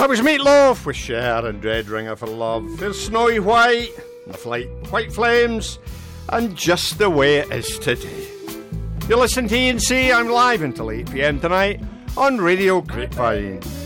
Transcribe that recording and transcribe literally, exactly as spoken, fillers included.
That was Meatloaf with Cher and Dread Ringer for Love. There's Snowy White, and the flight, White Flames, and Just the Way It Is Today. You're listening to E and C. I'm live until eight p m tonight on Radio Grapevine.